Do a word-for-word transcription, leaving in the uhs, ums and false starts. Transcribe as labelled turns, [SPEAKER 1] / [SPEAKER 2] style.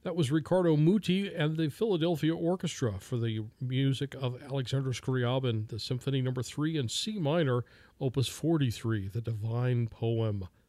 [SPEAKER 1] That was Riccardo Muti and the Philadelphia Orchestra for the music of Alexander Scriabin, the Symphony Number three in C minor, Opus forty-three, The Divine Poem.